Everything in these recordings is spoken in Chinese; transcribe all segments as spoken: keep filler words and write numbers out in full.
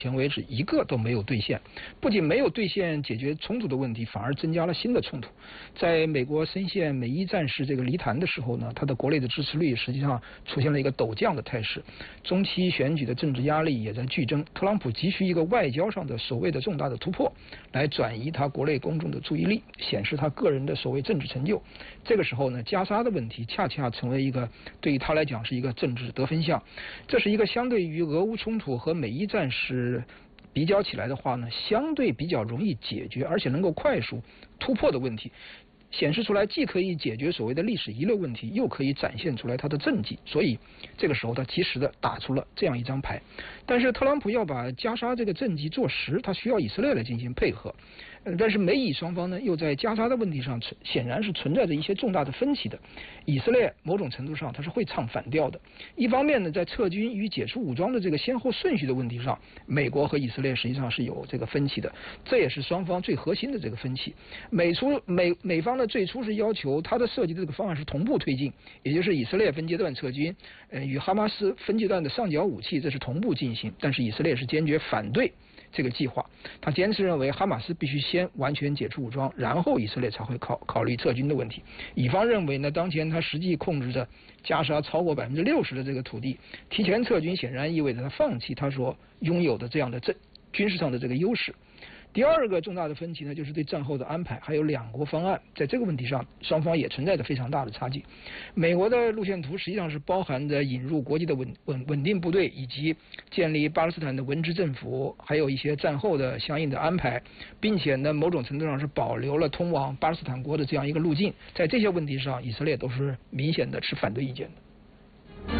前为止一个都没有兑现，不仅没有兑现解决冲突的问题，反而增加了新的冲突。在美国深陷美伊战事这个泥潭的时候呢，他的国内的支持率实际上出现了一个陡降的态势，中期选举的政治压力也在剧增。特朗普急需一个外交上的所谓的重大的突破，来转移他国内公众的注意力，显示他个人的所谓政治成就。这个时候呢，加沙的问题恰恰成为一个对于他来讲是一个政治得分项，这是一个相对于俄乌冲突和美伊战事比较起来的话呢，相对比较容易解决，而且能够快速突破的问题，显示出来既可以解决所谓的历史遗留问题，又可以展现出来他的政绩。所以这个时候他及时的打出了这样一张牌。但是特朗普要把加沙这个政绩做实，他需要以色列来进行配合。但是美以双方呢，又在加沙的问题上显然是存在着一些重大的分歧的。以色列某种程度上它是会唱反调的。一方面呢，在撤军与解除武装的这个先后顺序的问题上，美国和以色列实际上是有这个分歧的，这也是双方最核心的这个分歧。美初美美方呢最初是要求他的设计的这个方案是同步推进，也就是以色列分阶段撤军，呃与哈马斯分阶段的上缴武器，这是同步进行。但是以色列是坚决反对这个计划，他坚持认为哈马斯必须先完全解除武装，然后以色列才会考考虑撤军的问题。以方认为呢，当前他实际控制着加沙超过百分之六十的这个土地，提前撤军显然意味着他放弃他所拥有的这样的政军事上的这个优势。第二个重大的分歧呢，就是对战后的安排，还有两国方案，在这个问题上，双方也存在着非常大的差距。美国的路线图实际上是包含着引入国际的稳稳稳定部队，以及建立巴勒斯坦的文职政府，还有一些战后的相应的安排，并且呢，某种程度上是保留了通往巴勒斯坦国的这样一个路径。在这些问题上，以色列都是明显的持反对意见的。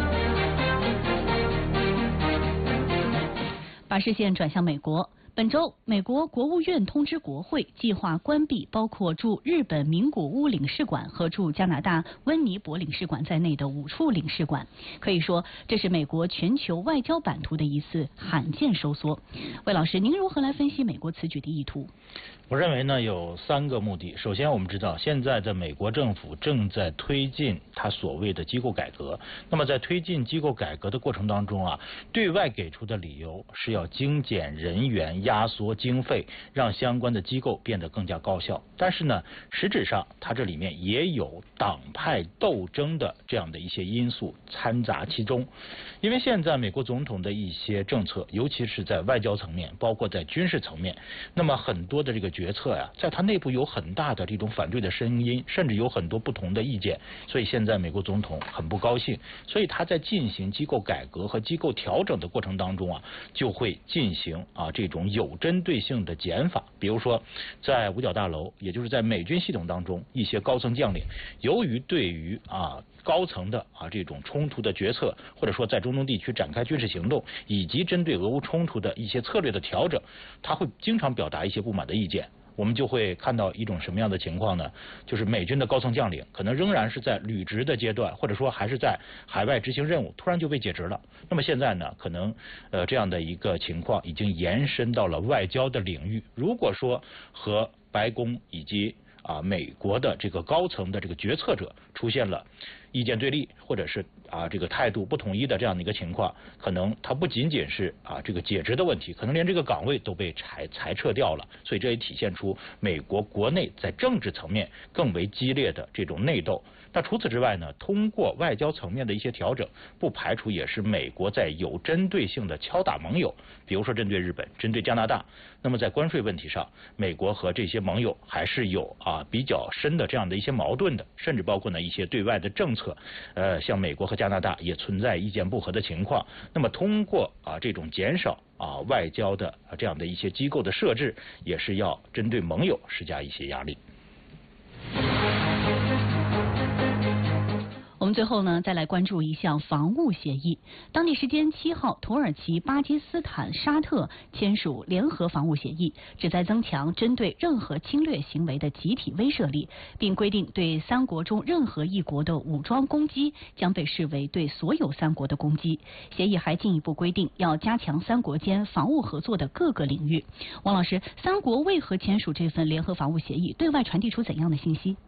把视线转向美国。本周，美国国务院通知国会，计划关闭包括驻日本名古屋领事馆和驻加拿大温尼伯领事馆在内的五处领事馆。可以说，这是美国全球外交版图的一次罕见收缩。魏老师，您如何来分析美国此举的意图？ 我认为呢，有三个目的。首先，我们知道现在的美国政府正在推进它所谓的机构改革。那么在推进机构改革的过程当中啊，对外给出的理由是要精简人员、压缩经费，让相关的机构变得更加高效。但是呢，实质上它这里面也有党派斗争的这样的一些因素掺杂其中。因为现在美国总统的一些政策，尤其是在外交层面，包括在军事层面，那么很多的这个决策呀，在他内部有很大的这种反对的声音，甚至有很多不同的意见。所以现在美国总统很不高兴，所以他在进行机构改革和机构调整的过程当中啊，就会进行啊这种有针对性的减法。比如说，在五角大楼，也就是在美军系统当中，一些高层将领，由于对于啊高层的啊这种冲突的决策，或者说在中东地区展开军事行动，以及针对俄乌冲突的一些策略的调整，他会经常表达一些不满的意见。我们就会看到一种什么样的情况呢？就是美军的高层将领可能仍然是在履职的阶段，或者说还是在海外执行任务，突然就被解职了。那么现在呢，可能呃这样的一个情况已经延伸到了外交的领域。如果说和白宫以及啊美国的这个高层的这个决策者出现了意见对立，或者是啊这个态度不统一的这样的一个情况，可能它不仅仅是啊这个解职的问题，可能连这个岗位都被裁裁撤掉了。所以这也体现出美国国内在政治层面更为激烈的这种内斗。那除此之外呢，通过外交层面的一些调整，不排除也是美国在有针对性的敲打盟友，比如说针对日本、针对加拿大。那么在关税问题上，美国和这些盟友还是有啊比较深的这样的一些矛盾的，甚至包括呢一些对外的政策，呃，像美国和加拿大也存在意见不合的情况。那么通过啊这种减少啊外交的啊这样的一些机构的设置，也是要针对盟友施加一些压力。 我们最后呢，再来关注一项防务协议。当地时间七号，土耳其、巴基斯坦、沙特签署联合防务协议，旨在增强针对任何侵略行为的集体威慑力，并规定对三国中任何一国的武装攻击将被视为对所有三国的攻击。协议还进一步规定要加强三国间防务合作的各个领域。王老师，三国为何签署这份联合防务协议？对外传递出怎样的信息？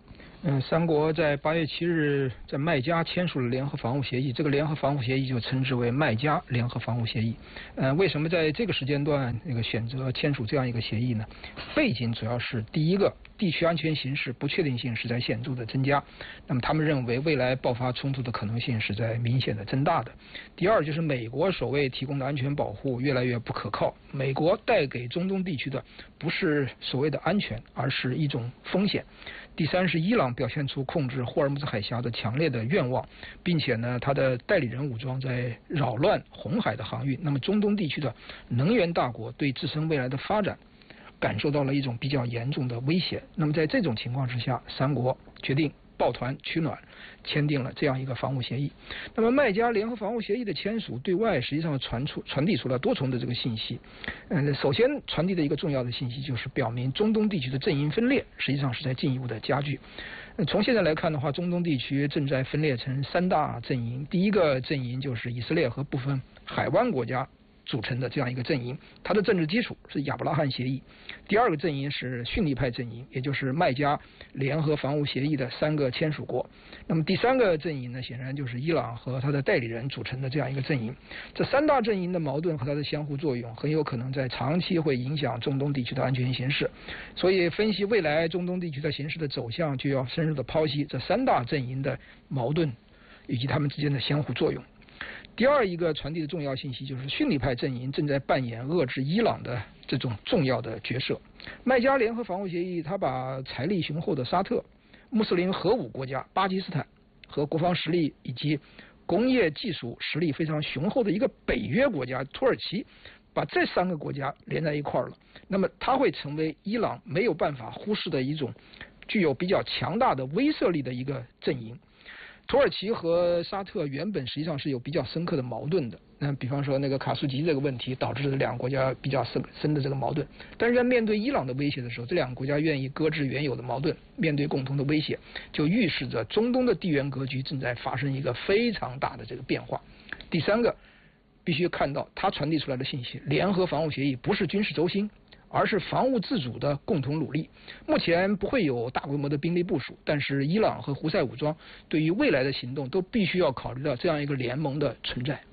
嗯，三国在八月七日在麦加签署了联合防务协议，这个联合防务协议就称之为麦加联合防务协议。呃，为什么在这个时间段那个选择签署这样一个协议呢？背景主要是第一个，地区安全形势不确定性是在显著的增加，那么他们认为未来爆发冲突的可能性是在明显的增大的。第二就是美国所谓提供的安全保护越来越不可靠，美国带给中东地区的不是所谓的安全，而是一种风险。第三是伊朗表现出控制霍尔木兹海峡的强烈的愿望，并且呢，他的代理人武装在扰乱红海的航运。那么中东地区的能源大国对自身未来的发展感受到了一种比较严重的威胁。那么在这种情况之下，三国决定抱团取暖，签订了这样一个防务协议。那么麦加联合防务协议的签署，对外实际上传出传递出了多重的这个信息。嗯，首先传递的一个重要的信息就是表明中东地区的阵营分裂实际上是在进一步的加剧。从现在来看的话，中东地区正在分裂成三大阵营。第一个阵营就是以色列和部分海湾国家组成的这样一个阵营，它的政治基础是亚伯拉罕协议。第二个阵营是逊尼派阵营，也就是麦加联合防务协议的三个签署国。那么第三个阵营呢，显然就是伊朗和他的代理人组成的这样一个阵营。这三大阵营的矛盾和它的相互作用，很有可能在长期会影响中东地区的安全形势。所以分析未来中东地区的形势的走向，就要深入的剖析这三大阵营的矛盾以及他们之间的相互作用。第二一个传递的重要信息就是逊尼派阵营正在扮演遏制伊朗的这种重要的角色。麦加联合防务协议，它把财力雄厚的沙特、穆斯林核武国家巴基斯坦和国防实力以及工业技术实力非常雄厚的一个北约国家土耳其，把这三个国家连在一块儿了。那么它会成为伊朗没有办法忽视的一种具有比较强大的威慑力的一个阵营。土耳其和沙特原本实际上是有比较深刻的矛盾的，那比方说那个卡舒吉这个问题导致了两个国家比较深深的这个矛盾，但是在面对伊朗的威胁的时候，这两个国家愿意搁置原有的矛盾，面对共同的威胁，就预示着中东的地缘格局正在发生一个非常大的这个变化。第三个必须看到它传递出来的信息，联合防务协议不是军事轴心，而是防务自主的共同努力。目前不会有大规模的兵力部署，但是伊朗和胡塞武装对于未来的行动都必须要考虑到这样一个联盟的存在。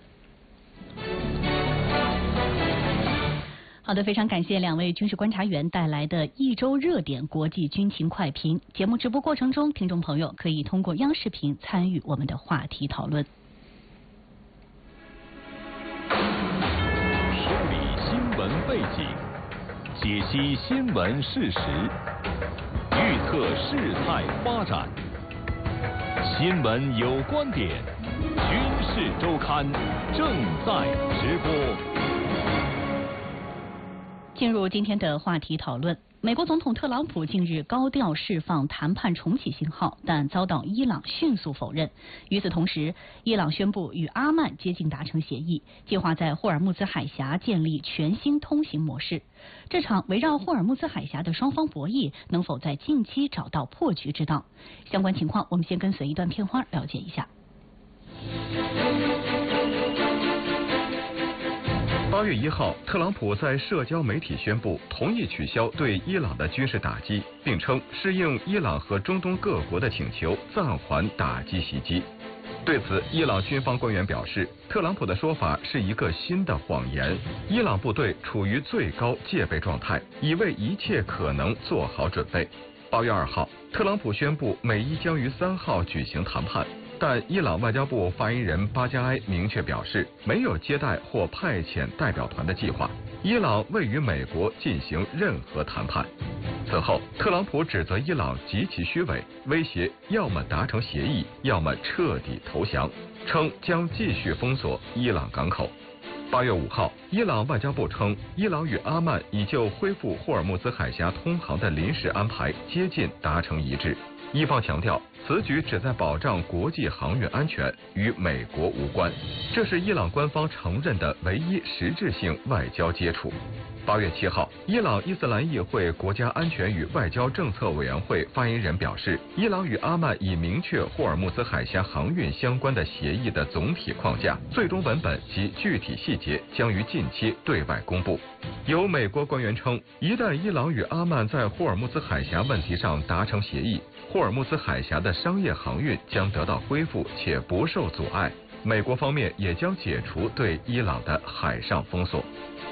好的，非常感谢两位军事观察员带来的一周热点国际军情快评。节目直播过程中，听众朋友可以通过央视频参与我们的话题讨论。 梳理新闻背景，解析新闻事实，预测事态发展。新闻有观点，军事周刊正在直播。 进入今天的话题讨论，美国总统特朗普近日高调释放谈判重启信号，但遭到伊朗迅速否认。与此同时，伊朗宣布与阿曼接近达成协议，计划在霍尔木兹海峡建立全新通行模式。这场围绕霍尔木兹海峡的双方博弈，能否在近期找到破局之道？相关情况，我们先跟随一段片花了解一下。 八月一号，特朗普在社交媒体宣布同意取消对伊朗的军事打击，并称适应伊朗和中东各国的请求，暂缓打击袭击。对此，伊朗军方官员表示，特朗普的说法是一个新的谎言，伊朗部队处于最高戒备状态，已为一切可能做好准备。八月二号，特朗普宣布美伊将于三号举行谈判。但伊朗外交部发言人巴加埃明确表示，没有接待或派遣代表团的计划，伊朗未与美国进行任何谈判。此后，特朗普指责伊朗极其虚伪，威胁要么达成协议，要么彻底投降，称将继续封锁伊朗港口。八月五号，伊朗外交部称，伊朗与阿曼已就恢复霍尔木兹海峡通航的临时安排接近达成一致。伊方强调， 此举旨在保障国际航运安全，与美国无关。这是伊朗官方承认的唯一实质性外交接触。八月七号，伊朗伊斯兰议会国家安全与外交政策委员会发言人表示，伊朗与阿曼已明确霍尔木兹海峡航运相关的协议的总体框架，最终文本及具体细节将于近期对外公布。有美国官员称，一旦伊朗与阿曼在霍尔木兹海峡问题上达成协议，霍尔木兹海峡的商业航运将得到恢复且不受阻碍。美国方面也将解除对伊朗的海上封锁。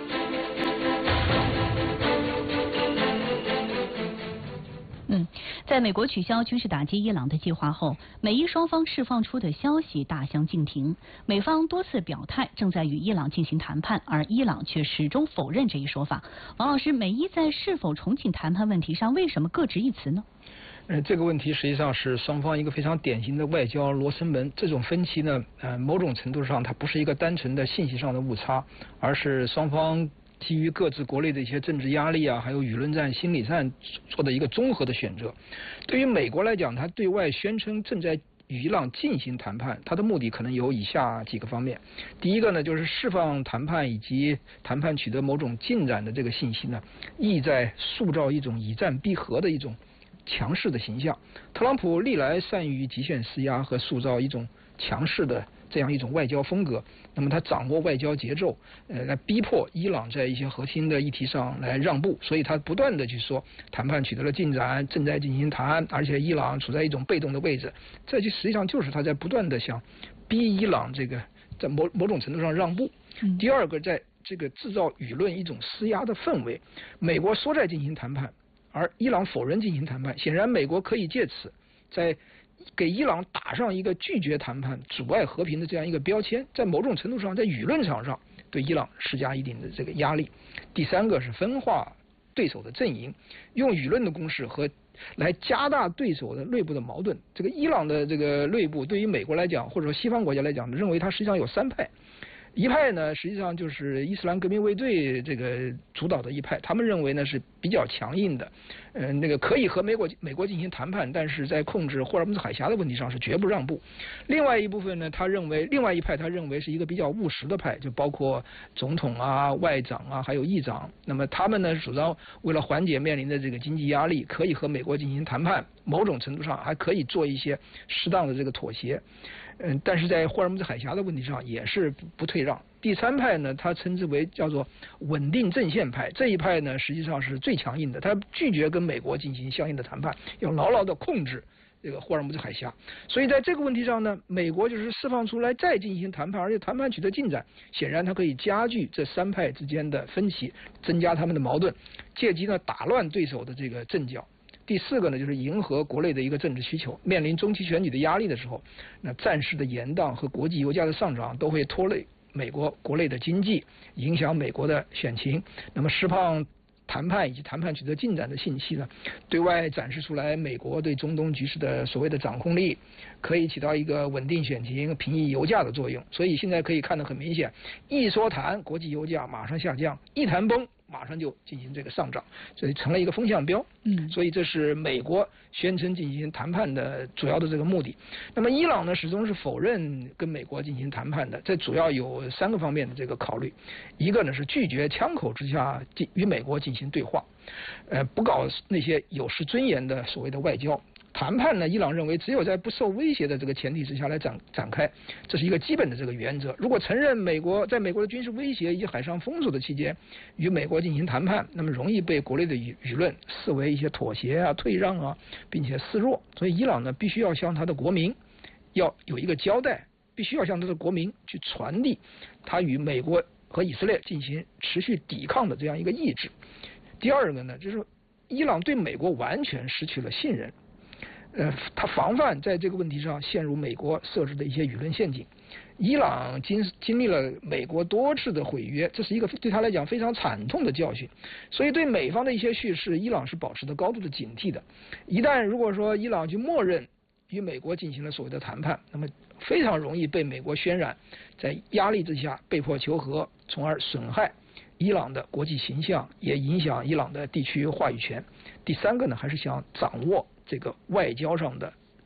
嗯，在美国取消军事打击伊朗的计划后，美伊双方释放出的消息大相径庭。美方多次表态正在与伊朗进行谈判，而伊朗却始终否认这一说法。王老师，美伊在是否重启谈判问题上，为什么各执一词呢？ 呃，这个问题实际上是双方一个非常典型的外交罗生门。这种分歧呢，呃，某种程度上它不是一个单纯的信息上的误差，而是双方基于各自国内的一些政治压力啊，还有舆论战、心理战做的一个综合的选择。对于美国来讲，它对外宣称正在与伊朗进行谈判，它的目的可能有以下几个方面。第一个呢，就是释放谈判以及谈判取得某种进展的这个信息呢，意在塑造一种以战逼和的一种强势的形象。特朗普历来善于极限施压和塑造一种强势的这样一种外交风格，那么他掌握外交节奏，呃，来逼迫伊朗在一些核心的议题上来让步，所以他不断的去说谈判取得了进展，正在进行谈，而且伊朗处在一种被动的位置，这就实际上就是他在不断的想逼伊朗这个在某某种程度上让步。嗯、第二个，在这个制造舆论一种施压的氛围，美国说在进行谈判，而伊朗否认进行谈判，显然美国可以借此在给伊朗打上一个拒绝谈判、阻碍和平的这样一个标签，在某种程度上，在舆论场上对伊朗施加一定的这个压力。第三个是分化对手的阵营，用舆论的攻势和来加大对手的内部的矛盾。这个伊朗的这个内部对于美国来讲，或者说西方国家来讲，认为它实际上有三派。一派呢，实际上就是伊斯兰革命卫队这个主导的一派，他们认为呢是比较强硬的，呃，那个可以和美国美国进行谈判，但是在控制霍尔木兹海峡的问题上是绝不让步。另外一部分呢，他认为另外一派他认为是一个比较务实的派，就包括总统啊、外长啊，还有议长。那么他们呢主张为了缓解面临的这个经济压力，可以和美国进行谈判，某种程度上还可以做一些适当的这个妥协。嗯，但是在霍尔木兹海峡的问题上也是不不退让。第三派呢，他称之为叫做稳定阵线派，这一派呢实际上是最强硬的，他拒绝跟美国进行相应的谈判，要牢牢的控制这个霍尔木兹海峡。所以在这个问题上呢，美国就是释放出来再进行谈判，而且谈判取得进展，显然它可以加剧这三派之间的分歧，增加他们的矛盾，借机呢打乱对手的这个阵脚。第四个呢，就是迎合国内的一个政治需求。面临中期选举的压力的时候，那战事的延宕和国际油价的上涨都会拖累美国国内的经济，影响美国的选情。那么释放谈判以及谈判取得进展的信息呢，对外展示出来美国对中东局势的所谓的掌控力，可以起到一个稳定选情、平抑油价的作用。所以现在可以看得很明显，一说谈，国际油价马上下降；一谈崩，马上就进行这个上涨，所以成了一个风向标。嗯，所以这是美国宣称进行谈判的主要的这个目的。那么伊朗呢，始终是否认跟美国进行谈判的，这主要有三个方面的这个考虑。一个呢是拒绝枪口之下与美国进行对话，呃，不搞那些有失尊严的所谓的外交。谈判呢，伊朗认为只有在不受威胁的这个前提之下来展展开，这是一个基本的这个原则。如果承认美国在美国的军事威胁以及海上封锁的期间与美国进行谈判，那么容易被国内的舆舆论视为一些妥协啊、退让啊，并且示弱。所以伊朗呢，必须要向他的国民要有一个交代，必须要向他的国民去传递他与美国和以色列进行持续抵抗的这样一个意志。第二个呢，就是伊朗对美国完全失去了信任。呃，他防范在这个问题上陷入美国设置的一些舆论陷阱。伊朗经经历了美国多次的毁约，这是一个对他来讲非常惨痛的教训。所以对美方的一些叙事，伊朗是保持着高度的警惕的。一旦如果说伊朗去默认与美国进行了所谓的谈判，那么非常容易被美国渲染，在压力之下被迫求和，从而损害伊朗的国际形象，也影响伊朗的地区话语权。第三个呢，还是想掌握这个外交上的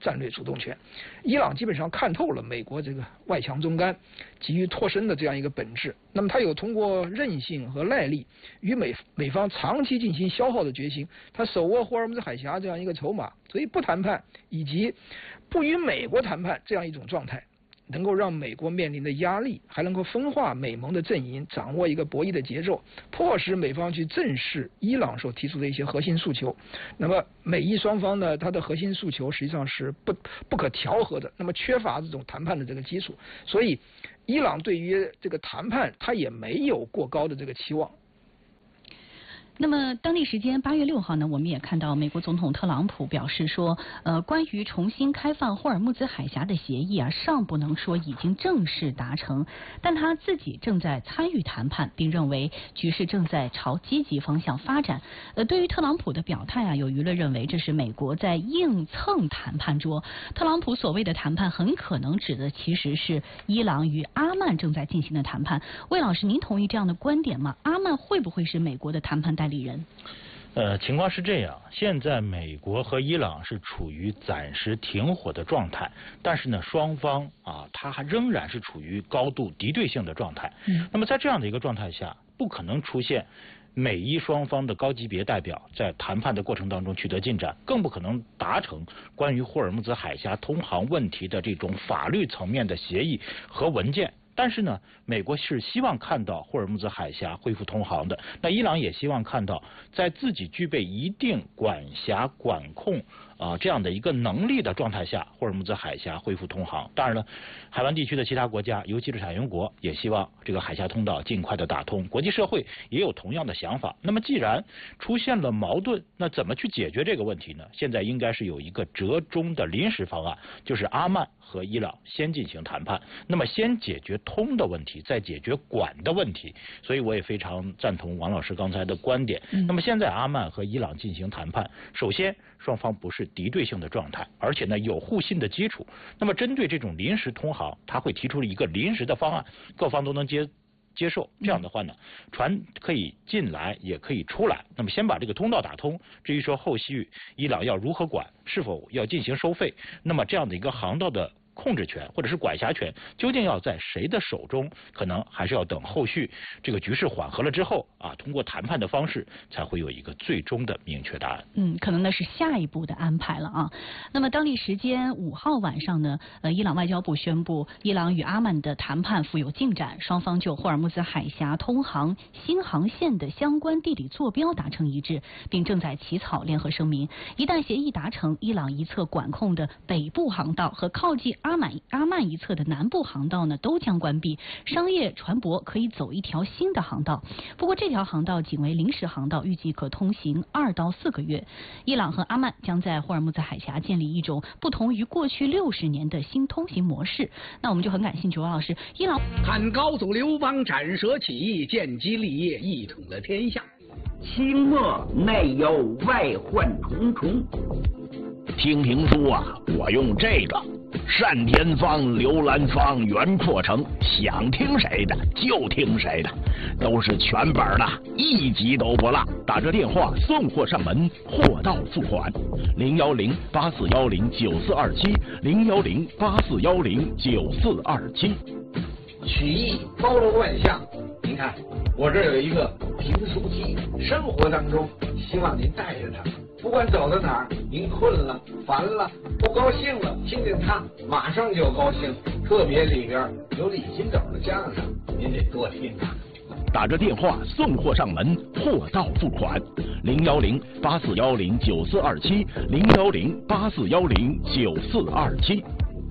战略主动权。伊朗基本上看透了美国这个外强中干、急于脱身的这样一个本质，那么他有通过韧性和耐力与美美方长期进行消耗的决心，他手握霍尔木兹海峡这样一个筹码，所以不谈判以及不与美国谈判这样一种状态，能够让美国面临的压力，还能够分化美盟的阵营，掌握一个博弈的节奏，迫使美方去正视伊朗所提出的一些核心诉求。那么美伊双方呢，它的核心诉求实际上是不不可调和的，那么缺乏这种谈判的这个基础，所以伊朗对于这个谈判，它也没有过高的这个期望。 那么，当地时间八月六号呢，我们也看到美国总统特朗普表示说，呃，关于重新开放霍尔木兹海峡的协议啊，尚不能说已经正式达成，但他自己正在参与谈判，并认为局势正在朝积极方向发展。呃，对于特朗普的表态啊，有舆论认为这是美国在硬蹭谈判桌。特朗普所谓的谈判，很可能指的其实是伊朗与阿曼正在进行的谈判。魏老师，您同意这样的观点吗？阿曼会不会是美国的谈判代理人？ 呃，情况是这样，现在美国和伊朗是处于暂时停火的状态，但是呢，双方啊，它还仍然是处于高度敌对性的状态。嗯，那么在这样的一个状态下，不可能出现美伊双方的高级别代表在谈判的过程当中取得进展，更不可能达成关于霍尔木兹海峡通航问题的这种法律层面的协议和文件。但是呢，美国是希望看到霍尔木兹海峡恢复通航的，那伊朗也希望看到在自己具备一定管辖管控啊、呃、这样的一个能力的状态下，霍尔木兹海峡恢复通航。当然了，海湾地区的其他国家，尤其是产油国，也希望这个海峡通道尽快的打通。国际社会也有同样的想法。那么既然出现了矛盾，那怎么去解决这个问题呢？现在应该是有一个折中的临时方案，就是阿曼和伊朗先进行谈判，那么先解决通的问题，再解决管的问题。所以我也非常赞同王老师刚才的观点。嗯、那么现在阿曼和伊朗进行谈判，首先双方不是敌对性的状态，而且呢有互信的基础。那么针对这种临时通航，他会提出一个临时的方案，各方都能接接受。这样的话呢，船可以进来也可以出来。那么先把这个通道打通，至于说后续伊朗要如何管，是否要进行收费，那么这样的一个航道的控制权或者是管辖权究竟要在谁的手中，可能还是要等后续这个局势缓和了之后啊，通过谈判的方式才会有一个最终的明确答案。 嗯，可能呢是下一步的安排了啊。那么当地时间五号晚上呢，呃，伊朗外交部宣布，伊朗与阿曼的谈判富有进展，双方就霍尔木兹海峡通航新航线的相关地理坐标达成一致，并正在起草联合声明。一旦协议达成，伊朗一侧管控的北部航道和靠近阿曼阿曼一侧的南部航道呢都将关闭，商业船舶可以走一条新的航道。不过这条航道仅为临时航道，预计可通行二到四个月。伊朗和阿曼将在霍尔木兹海峡建立一种不同于过去六十年的新通行模式。那我们就很感兴趣，王老师，伊朗看高祖刘邦斩蛇起义，建基立业，一统了天下。 清末内忧外患重重。听评书啊，我用这个单田芳、刘兰芳、袁阔成，想听谁的就听谁的，都是全本的，一集都不落。打这电话送货上门，货到付款。零幺零八四幺零九四二七，零幺零八四幺零九四二七。 曲艺包罗万象，您看我这有一个评书机，生活当中希望您带着它。不管走到哪儿，您困了、烦了、不高兴了，听见它马上就高兴。特别里边有李金斗的相声，您得多听啊。 打着电话送货上门，货到付款。零幺零八四幺零九四二七，零幺零八四幺零九四二七。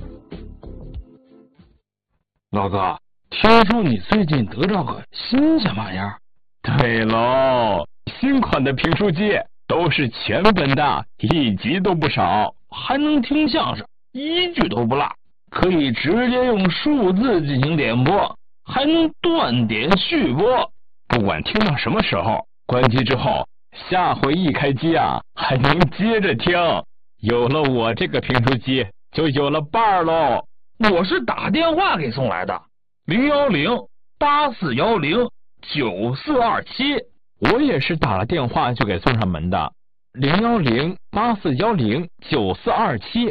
老哥，听说你最近得着个新鲜玩意儿？ 对喽，新款的评书机。都是全本的，一集都不少，还能听相声，一句都不落，可以直接用数字进行点播，还能断点续播。不管听到什么时候，关机之后，下回一开机啊，还能接着听。有了我这个评书机，就有了伴儿喽。 我是打电话给送来的，零幺零八四幺零九四二七。 我也是打了电话就给送上门的，零幺零八四幺零九四二七。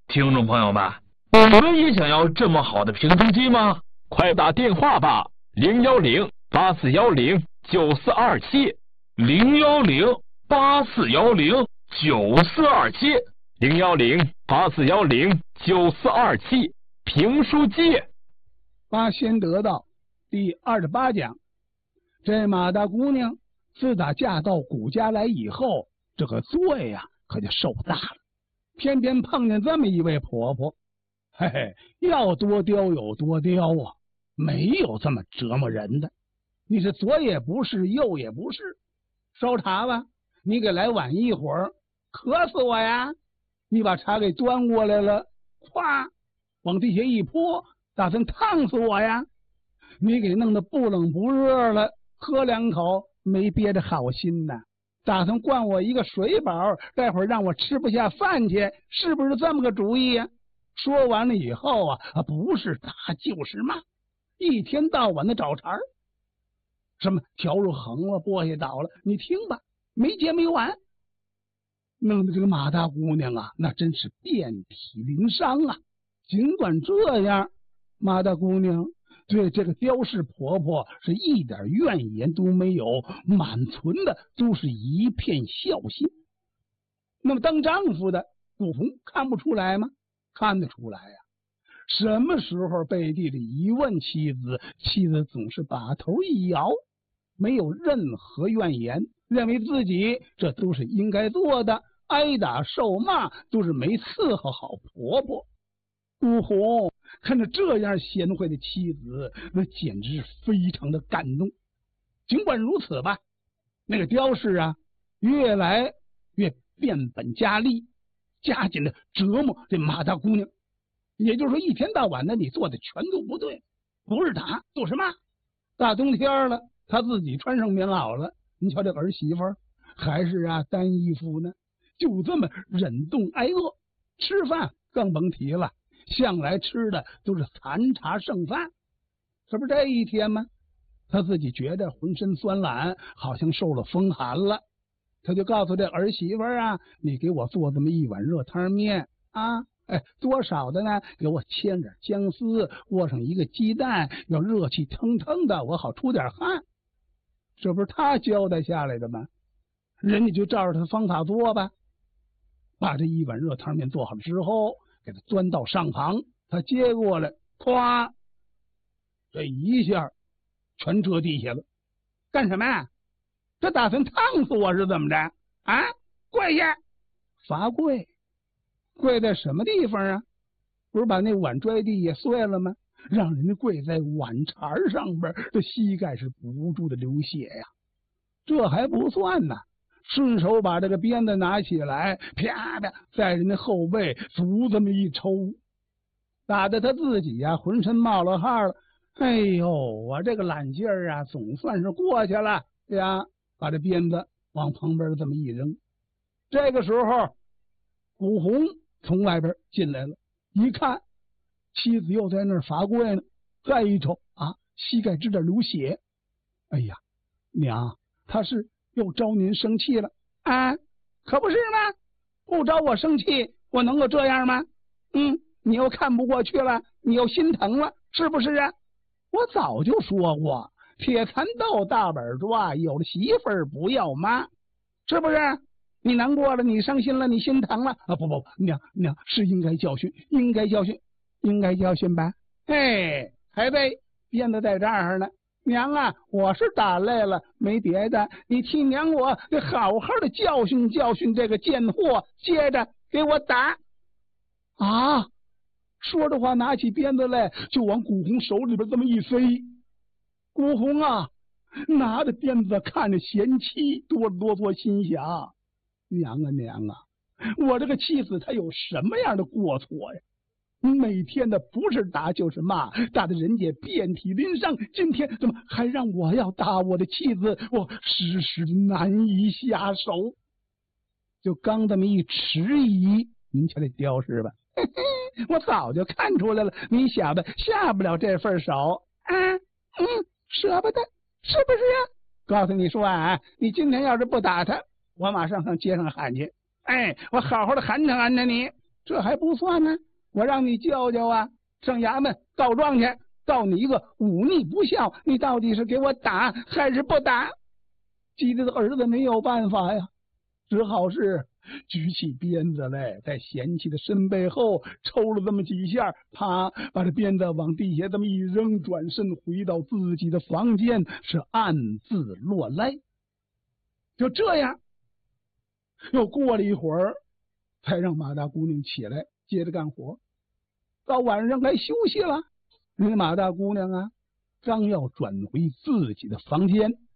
听众朋友们，你们也想要这么好的评书机吗？ 快打电话吧，零幺零八四幺零九四二七， 零幺零八四幺零九四二七， 零幺零八四幺零九四二七，评书机。 八仙得道第二十八讲，这马大姑娘自打嫁到谷家来以后，这个罪呀、啊、可就受大了，偏偏碰见这么一位婆婆，嘿嘿，要多刁有多刁啊，没有这么折磨人的。你是左也不是，右也不是，烧茶吧，你给来晚一会儿，渴死我呀！你把茶给端过来了，咵，往地下一泼，打算烫死我呀！你给弄得不冷不热了，喝两口没憋着好心呐，打算灌我一个水饱，待会儿让我吃不下饭去，是不是这么个主意呀？说完了以后啊，不是打就是骂，一天到晚的找茬儿，什么条肉横了，剥下倒了，你听吧，没结没完，弄得这个马大姑娘啊，那真是遍体鳞伤啊。尽管这样，马大姑娘对这个刁氏婆婆是一点怨言都没有，满存的都是一片孝心。那么当丈夫的古红看不出来吗？看得出来呀、啊。什么时候背地里一问妻子，妻子总是把头一摇，没有任何怨言，认为自己这都是应该做的，挨打受骂都是没伺候好婆婆。古红看着这样贤惠的妻子，那简直是非常的感动。尽管如此吧，那个刁氏啊，越来越变本加厉，加紧的折磨这马大姑娘。也就是说，一天到晚的你做的全都不对，不是打就是骂。大冬天了，他自己穿上棉袄了，你瞧这儿媳妇还是啊单衣服呢，就这么忍冻挨饿，吃饭更甭提了，向来吃的都是残茶剩饭。这不是这一天吗？他自己觉得浑身酸懒，好像受了风寒了，他就告诉这儿媳妇啊，你给我做这么一碗热汤面啊，哎，多少的呢？给我切点姜丝，窝上一个鸡蛋，要热气腾腾的，我好出点汗。这不是他交代下来的吗？人家就照着他的方法做吧。把这一碗热汤面做好之后，给他端到上房，他接过来，咵，这一下全折地下了。干什么呀？这打算烫死我是怎么着啊？跪下！罚跪。跪在什么地方啊？不是把那碗拽地也碎了吗？让人家跪在碗茬上边，这膝盖是不住的流血呀。这还不算呢，顺手把这个鞭子拿起来，啪啪在人家后背足这么一抽，打得他自己呀、啊、浑身冒了汗了。哎呦，我这个懒劲儿啊，总算是过去了呀！把这鞭子往旁边这么一扔。这个时候，古红从外边进来了，一看妻子又在那儿罚跪呢，再一瞅啊，膝盖直点流血。哎呀，娘，他是又招您生气了啊？可不是吗？不招我生气，我能够这样吗？嗯，你又看不过去了，你又心疼了，是不是啊？我早就说过，铁蚕豆大本抓，有了媳妇儿不要妈，是不是？你难过了，你伤心了，你心疼了啊！不不，娘娘是应该教训，应该教训，应该教训吧？嘿，孩子，鞭子在这儿呢。娘啊，我是打累了，没别的，你替娘我得好好的教训教训这个贱货，接着给我打啊！说着话，拿起鞭子来就往古红手里边这么一塞。古红啊，拿着鞭子看着贤妻，哆哆嗦，心想：娘啊娘啊，我这个妻子她有什么样的过错呀？每天的不是打就是骂，打得人家遍体鳞伤。今天怎么还让我要打我的妻子？我时时难以下手。就刚这么一迟疑，您瞧这刁氏吧，嘿嘿，我早就看出来了，你小子下不了这份手啊！嗯，舍不得，是不是啊？告诉你说啊，你今天要是不打他，我马上上街上喊去。哎，我好好的寒碜寒碜你。 这还不算呢，我让你教教啊，上衙门告状去，告你一个忤逆不孝，你到底是给我打还是不打？急得儿子没有办法呀，只好是举起鞭子来，在贤妻的身背后抽了这么几下，啪，把这鞭子往地下这么一扔，转身回到自己的房间，是暗自落泪。就这样，又过了一会儿，才让马大姑娘起来接着干活。到晚上该休息了，那马大姑娘啊，刚要转回自己的房间，